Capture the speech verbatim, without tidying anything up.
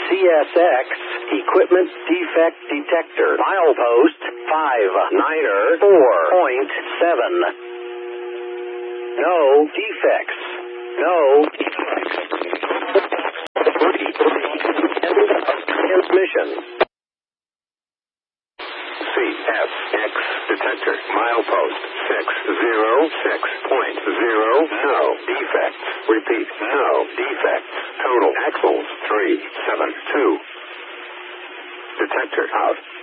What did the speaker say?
C S X, equipment defect detector. Milepost five niner four point seven. No defects. No defects. Transmission. C S X detector. Milepost six zero six point zero. No defects. Repeat. No defects. Total axles three seven two. Detector out.